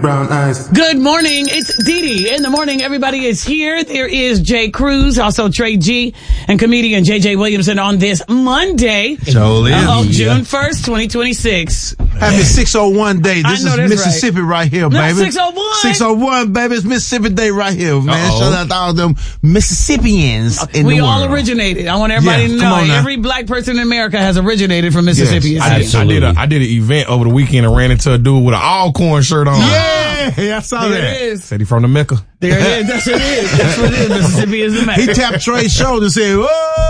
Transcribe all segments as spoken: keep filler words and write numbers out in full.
brown eyes. Good morning. It's Dee Dee. In the morning, everybody is here. There is Jay Cruz, also Trey G, and comedian J J Williamson on this Monday. So is. Oh, June first, twenty twenty-six. Happy six oh one day. This I know is that's Mississippi right, right here, Not baby. six oh one. six oh one, baby. It's Mississippi Day right here, man. Uh-oh. Shout out to all them Mississippians in we the all world. originated. I want everybody Yeah, to come know on now. every black person in America has originated from Mississippi. Yes, I did, I did, a, I did an event over the weekend and ran into a dude with an Alcorn shirt on. Yeah, I saw There that. it is. Said he from the Mecca. There it is. That's what it is. That's what it is. Mississippi is the map. He tapped Trey's shoulder and said,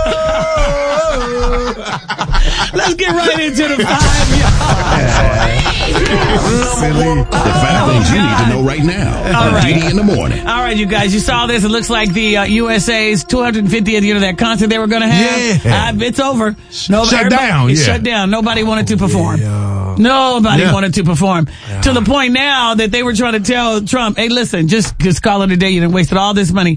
whoa. Let's get right into the five, y'all. The five things you need to know right now. All right. Dee Dee in the morning. All right, you guys, you saw this. It looks like the uh, U S A's two hundred fiftieth year of that concert they were going to have. Yeah. Uh, it's over. No, Shut everybody- down, It's yeah. shut down. Nobody wanted to perform. Yeah. Nobody Yeah. wanted to perform. To the point now that they were trying to tell Trump, hey, listen, just, just call it a day. You done wasted all this money.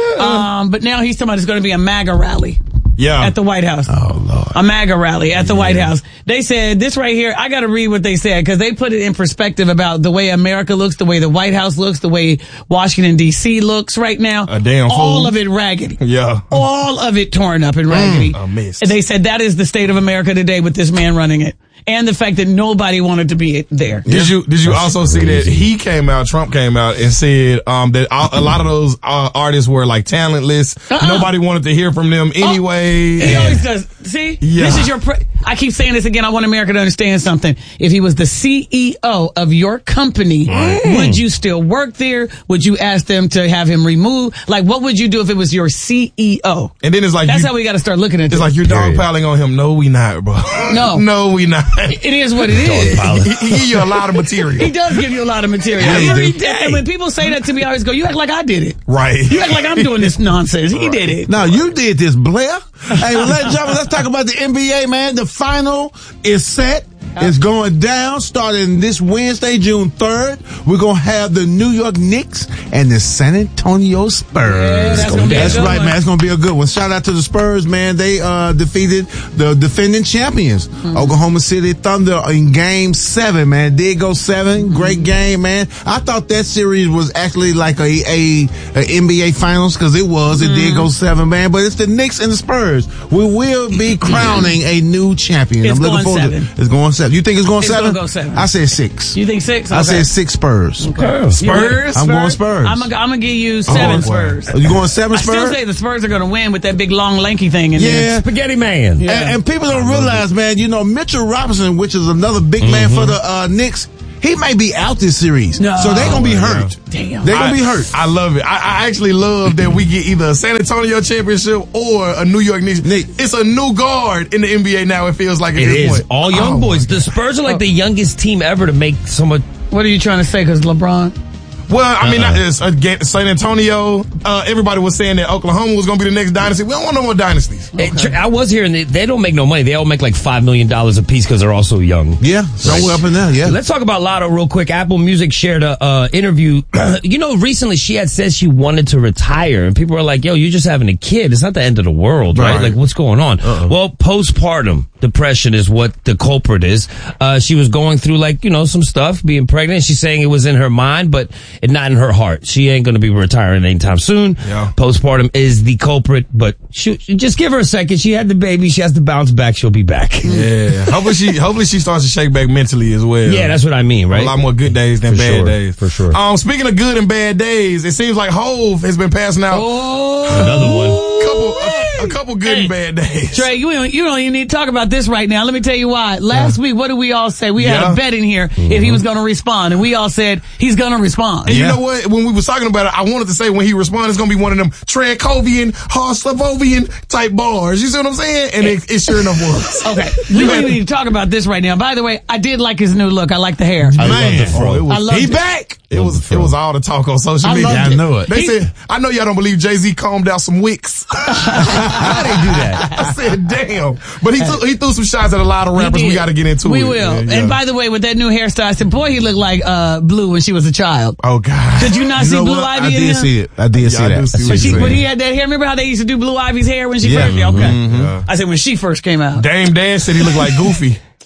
um, but now he's talking about it's going to be a MAGA rally. Yeah. At the White House. Oh, Lord. A MAGA rally at the White House. They said, this right here, I gotta read what they said, because they put it in perspective about the way America looks, the way the White House looks, the way Washington, D C looks right now. A damn All fool. of it raggedy. Yeah. All of it torn up and raggedy. a mess. And they said that is the state of America today with this man running it. And the fact that nobody wanted to be there. Did you did you also see that he came out, Trump came out and said um, that a, a lot of those uh, artists were like talentless. Uh-uh. Nobody wanted to hear from them anyway. He And- always does. See? Yeah. This is your, pre- I keep saying this again. I want America to understand something. If he was the C E O of your company, would you still work there? Would you ask them to have him removed? Like, what would you do if it was your C E O? and then it's like That's you, how we got to start looking at it's this. like you're dogpiling on him. No, we not, bro. No. no, we not. It is what it is. he, he give you a lot of material. He does give you a lot of material. Yeah, he Every do. day. And when people say that to me, I always go, you act like I did it. Right. You act like I'm doing this nonsense. He did it. No, you did this, Blair. Hey, well, ladies and gentlemen, let's talk about the N B A, man. The final is set. It's going down starting this Wednesday, June third. We're going to have the New York Knicks and the San Antonio Spurs. Yeah, that's gonna be a That's good right, one. man. It's going to be a good one. Shout out to the Spurs, man. They uh, defeated the defending champions, Mm-hmm. Oklahoma City Thunder, in game seven, man. Did go seven. Mm-hmm. Great game, man. I thought that series was actually like a, a, a N B A finals because it was. It Mm-hmm. did go seven, man. But it's the Knicks and the Spurs. We will be crowning a new champion. It's I'm looking going forward seven. to it. It's going seven. You think it's going It's seven? gonna go seven. I said six. You think six? I Okay. said six Spurs. Spurs? I'm going Spurs. I'm gonna I'm gonna give you seven Spurs. Are you going seven I still Spurs? say the Spurs are going to win with that big, long, lanky thing in Yeah. there. Spaghetti Man. Yeah. And, and people don't realize, man, you know, Mitchell Robinson, which is another big man for the uh, Knicks, he may be out this series. No. So they're going to be hurt. Damn. They're going to be I- hurt. I love it. I, I actually love that we get either a San Antonio championship or a New York Knicks. Nick. It's a new guard in the N B A now. It feels like at It this is. point. All young Oh, boys. The Spurs are like the youngest team ever to make so much. What are you trying to say? Because LeBron? Well, I mean, not this, again, San Antonio. Uh, everybody was saying that Oklahoma was going to be the next dynasty. We don't want no more dynasties. Hey, tr- I was here, and they, they don't make no money. They all make like five million dollars a piece because they're all so young. Yeah, somewhere up in there, yeah. Let's talk about Lotto real quick. Apple Music shared a uh, interview. You know, recently she had said she wanted to retire, and people were like, "Yo, you're just having a kid. It's not the end of the world, right? Right. Like, what's going on?" Uh-oh. Well, postpartum depression is what the culprit is. Uh, she was going through like you know some stuff, being pregnant. She's saying it was in her mind, but it not in her heart. She ain't going to be retiring anytime soon. Yeah. Postpartum is the culprit, but she, just give her a second. She had the baby. She has to bounce back. She'll be back. Yeah. hopefully she, hopefully she starts to shake back mentally as well. Yeah, that's what I mean, right? A lot more good days than For bad sure, days. for sure. Um, speaking of good and bad days, it seems like Hove has been passing out Another one. couple, a, a couple good and bad days. Trey, you don't, you don't even need to talk about this right now. Let me tell you why. Last week, what did we all say? We had Yeah. a bet in here if he was going to respond, and we all said he's going to respond. And you know what? When we was talking about it, I wanted to say when he responds, it's going to be one of them Trankovian, Harslovovian type bars. You see what I'm saying? And it, it sure enough was. Okay, we don't even need to talk about this right now. By the way, I did like his new look. I like the hair. I Man, love the fro. oh, it was, I loved he it. back. It Love was the fro. it was all the talk on social I media. loved I it. know it. They He- said, I know y'all don't believe Jay-Z combed out some wicks. How they do that? I said, damn. But he, threw, he threw some shots at a lot of rappers. He We did. got to get into we it. We will. Yeah, yeah. And by the way, with that new hairstyle, I said, boy, he looked like uh, Blue when she was a child. oh, God. Did you not You see know Blue what? Ivy I in did him? see it. I did Yeah, see I that. do see That's what When, she, you're when saying. he had that hair, remember how they used to do Blue Ivy's hair when she Yeah. first? Yeah, okay. Yeah. I said when she first came out. Dame Dan said he looked like Goofy.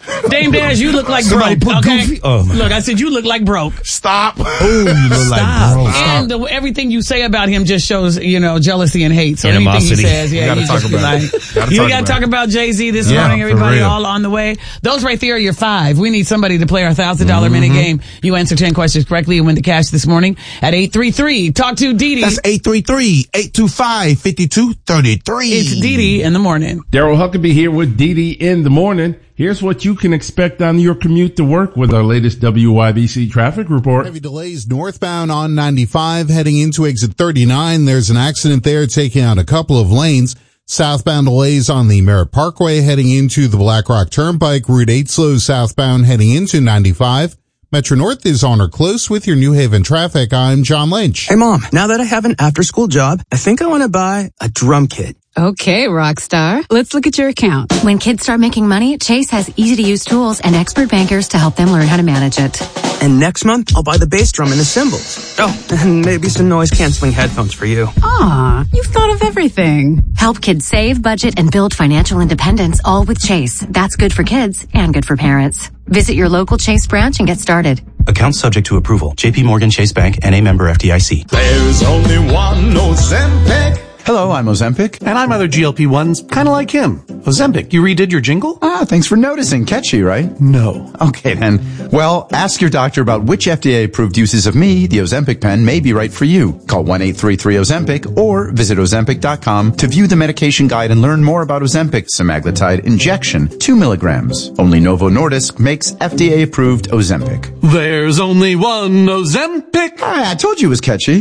Dame Dash, you look like Somebody broke. put Okay? Goofy- oh, my Look, I said you look like broke. Stop. Oh, you look like Stop. bro. And the, everything you say about him just shows, you know, jealousy and hate. So anything Animosity. he says, yeah, You gotta you talk just be about like, it. Gotta you talk got to about talk it. about Jay-Z this Yeah, morning. for Everybody real. all on the way. Those right there are your five. We need somebody to play our one thousand dollars Mm-hmm. minute game. You answer ten questions correctly and win the cash this morning at eight three three. Talk to Dee Dee. That's eight three three, eight two five, five two three three. It's Dee Dee in the morning. Daryl Huckabee here with Dee Dee in the morning. Here's what you can expect on your commute to work with our latest W Y B C traffic report. Heavy delays northbound on ninety-five heading into exit thirty-nine. There's an accident there taking out a couple of lanes. Southbound delays on the Merritt Parkway heading into the Black Rock Turnpike. Route eight slows southbound heading into ninety-five. Metro North is on or close with your New Haven traffic. I'm John Lynch. Hey Mom, now that I have an after-school job, I think I want to buy a drum kit. Okay, Rockstar. Let's look at your account. When kids start making money, Chase has easy-to-use tools and expert bankers to help them learn how to manage it. And next month, I'll buy the bass drum and the cymbals. Oh, and maybe some noise-canceling headphones for you. Aw, you've thought of everything. Help kids save, budget, and build financial independence, all with Chase. That's good for kids and good for parents. Visit your local Chase branch and get started. Account subject to approval. J P Morgan Chase Bank, N A member F D I C. There's only one Ozempic. Hello, I'm Ozempic, and I'm other G L P ones, kind of like him. Ozempic, you redid your jingle? Ah, thanks for noticing. Catchy, right? No. Okay, then. Well, ask your doctor about which F D A-approved uses of me, the Ozempic pen, may be right for you. Call one eight three three Ozempic or visit Ozempic dot com to view the medication guide and learn more about Ozempic semaglutide injection, two milligrams. Only Novo Nordisk makes F D A-approved Ozempic. There's only one Ozempic. Ah, I told you it was catchy.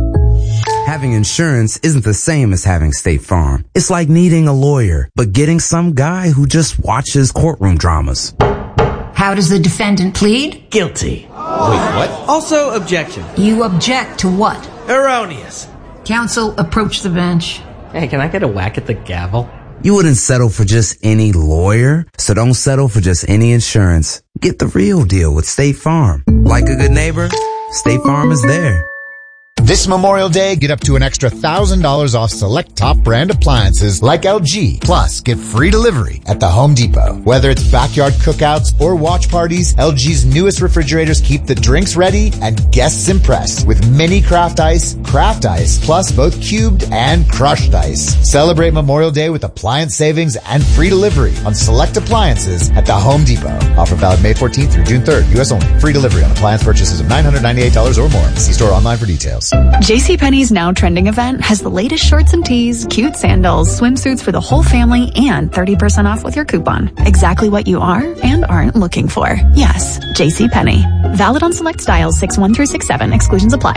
Having insurance isn't the same as having State Farm. It's like needing a lawyer, but getting some guy who just watches courtroom dramas. How does the defendant plead? Guilty. Wait, what? Also objection. You object to what? Erroneous. Counsel, approach the bench. Hey, can I get a whack at the gavel? You wouldn't settle for just any lawyer, so don't settle for just any insurance. Get the real deal with State Farm. Like a good neighbor, State Farm is there. This Memorial Day, get up to an extra one thousand dollars off select top brand appliances like L G. Plus, get free delivery at the Home Depot. Whether it's backyard cookouts or watch parties, L G's newest refrigerators keep the drinks ready and guests impressed with mini craft ice, craft ice, plus both cubed and crushed ice. Celebrate Memorial Day with appliance savings and free delivery on select appliances at the Home Depot. Offer valid May fourteenth through June third. U S only. Free delivery on appliance purchases of nine hundred ninety-eight dollars or more. See store online for details. JCPenney's Now Trending event has the latest shorts and tees, cute sandals, swimsuits for the whole family, and thirty percent off with your coupon. Exactly what you are and aren't looking for. Yes, JCPenney. Valid on select styles six one through six seven. Exclusions apply.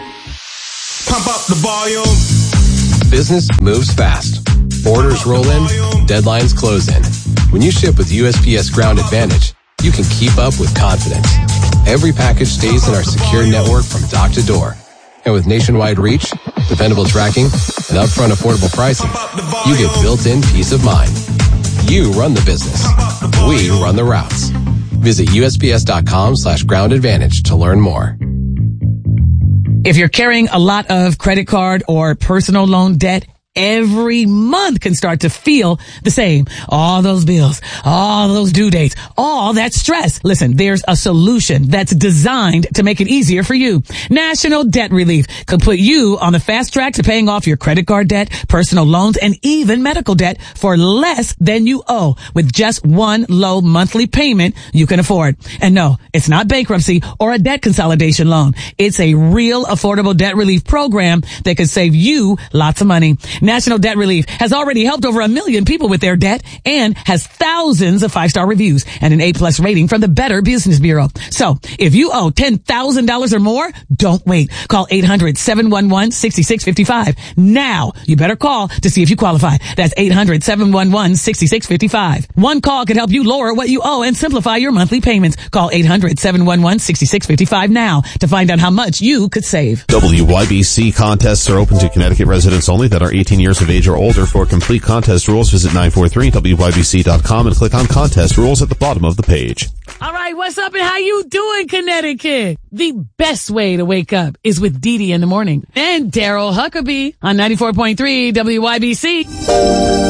Pump up the volume. Business moves fast. Orders roll in, deadlines close in. When you ship with U S P S Ground Advantage, you can keep up with confidence. Every package stays in our secure network from dock to door. And with nationwide reach, dependable tracking, and upfront affordable pricing, you get built-in peace of mind. You run the business. We run the routes. Visit U S P S dot com slash ground advantage to learn more. If you're carrying a lot of credit card or personal loan debt, every month can start to feel the same. All those bills, all those due dates, all that stress. Listen, there's a solution that's designed to make it easier for you. National Debt Relief could put you on the fast track to paying off your credit card debt, personal loans, and even medical debt for less than you owe with just one low monthly payment you can afford. And no, it's not bankruptcy or a debt consolidation loan. It's a real affordable debt relief program that could save you lots of money. National Debt Relief has already helped over a million people with their debt and has thousands of five-star reviews and an A-plus rating from the Better Business Bureau. So if you owe ten thousand dollars or more, don't wait. Call eight hundred, seven one one, six six five five. Now, you better call to see if you qualify. That's eight hundred, seven one one, six six five five. One call can help you lower what you owe and simplify your monthly payments. Call eight hundred, seven one one, six six five five now to find out how much you could save. W Y B C contests are open to Connecticut residents only that are eighteen years of age or older. For complete contest rules, visit nine four three W Y B C dot com and click on contest rules at the bottom of the page. All right, what's up and how you doing, Connecticut? The best way to wake up is with Dee Dee in the morning and Daryl Huckabee on ninety-four point three W Y B C.